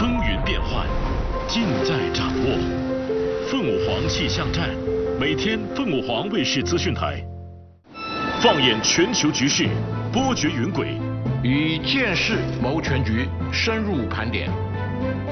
风云变幻，尽在掌握。凤舞凰气象站，每天凤舞凰卫视资讯台，放眼全球局势，波谲云诡， 以见识谋全局，深入盘点。